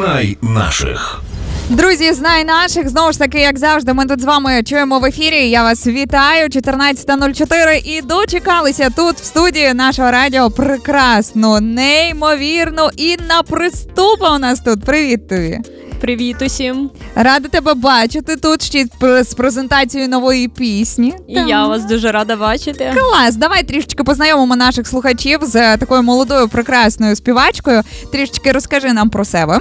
Знай наших. Друзі, знай наших. Знову ж таки, як завжди, ми тут з вами чуємо в ефірі. Я вас вітаю. 14:04. І дочекалися тут, в студії нашого радіо, прекрасну, неймовірну Інна Приступа у нас тут. Привіт тобі. Привіт усім. Рада тебе бачити тут ще з презентацією нової пісні. І я вас дуже рада бачити. Клас! Давай трішечки познайомимо наших слухачів з такою молодою, прекрасною співачкою. Трішечки розкажи нам про себе.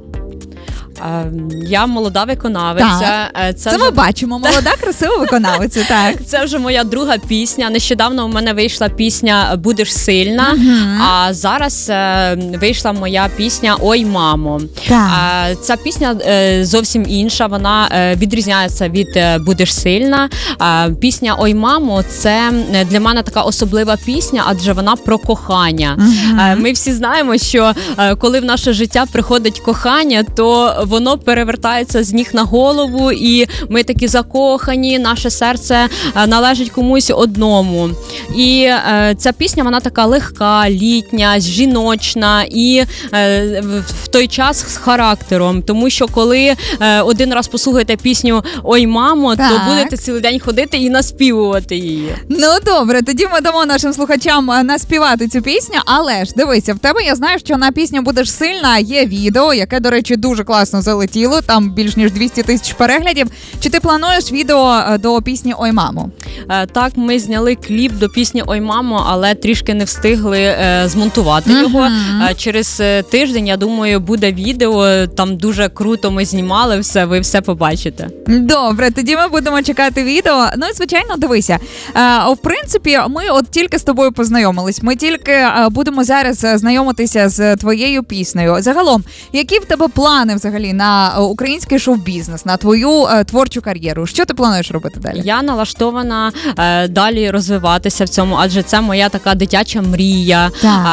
Я молода виконавиця. Це ми бачимо. Молода, красива виконавиця, так. Це вже моя друга пісня. Нещодавно у мене вийшла пісня «Будеш сильна», а зараз вийшла моя пісня «Ой, мамо». Ця пісня зовсім інша, вона відрізняється від «Будеш сильна». Пісня «Ой, мамо» – це для мене така особлива пісня, адже вона про кохання. Ми всі знаємо, що коли в наше життя приходить кохання, то воно перевертається з ніг на голову, і ми такі закохані, наше серце належить комусь одному. І ця пісня, вона така легка, літня, жіночна і в той час з характером. Тому що коли один раз послухаєте пісню «Ой, мамо», то будете цілий день ходити і наспівувати її. Ну, добре, тоді ми дамо нашим слухачам наспівати цю пісню, але ж, дивися, в тебе, я знаю, що на пісню «Будеш сильна» є відео, яке, до речі, дуже класно залетіло, там більш ніж 200 тисяч переглядів. Чи ти плануєш відео до пісні «Ой, мамо»? Так, ми зняли кліп до пісні «Ой, мамо», але трішки не встигли змонтувати його. Через тиждень, я думаю, буде відео, там дуже круто ми знімали все, ви все побачите. Добре, тоді ми будемо чекати відео. Ну і, звичайно, дивися, в принципі, ми от тільки з тобою познайомились, ми тільки будемо зараз знайомитися з твоєю піснею. Загалом, які в тебе плани взагалі на український шоу-бізнес, на твою творчу кар'єру? Що ти плануєш робити далі? Я налаштована далі розвиватися в цьому, адже це моя така дитяча мрія.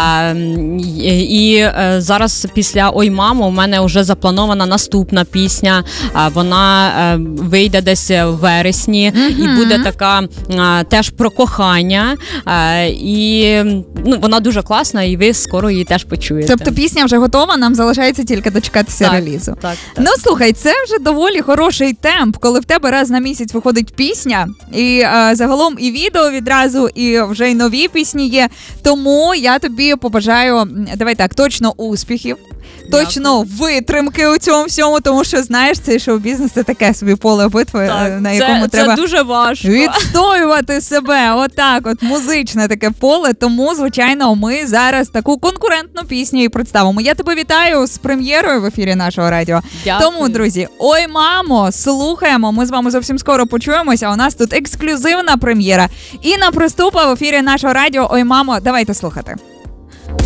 І зараз після «Ой, мамо» у мене вже запланована наступна пісня. Вона вийде десь в вересні і буде така теж про кохання. І вона дуже класна, і ви скоро її теж почуєте. Тобто пісня вже готова, нам залишається тільки дочекатися релізу. Так. Ну, слухай, це вже доволі хороший темп, коли в тебе раз на місяць виходить пісня, і загалом і відео відразу, і вже й нові пісні є. Тому я тобі побажаю, давай так, точно успіхів. Точно витримки у цьому всьому, тому що, знаєш, цей шоу-бізнес – це таке собі поле битви, на якому треба дуже важко відстоювати себе. Отак, от музичне таке поле. Тому, звичайно, ми зараз таку конкурентну пісню і представимо. Я тебе вітаю з прем'єрою в ефірі нашого радіо. Дякую. Тому, друзі, «Ой, мамо», слухаємо. Ми з вами зовсім скоро почуємося. У нас тут ексклюзивна прем'єра. Інна Приступа в ефірі нашого радіо «Ой, мамо». Давайте слухати.